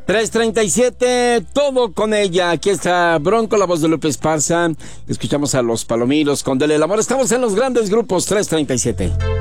3:37, todo con ella. Aquí está Bronco, la voz de Lupe Esparza. Escuchamos a Los Palominos con Dele el Amor. Estamos en los grandes grupos. 3:37.